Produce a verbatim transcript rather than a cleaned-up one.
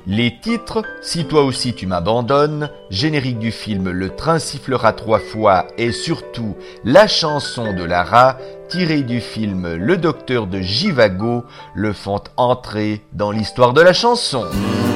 Les titres « Si toi aussi tu m'abandonnes », générique du film « Le train sifflera trois fois » et surtout la chanson de Lara, tirée du film « Le docteur de Jivago », le font entrer dans l'histoire de la chanson.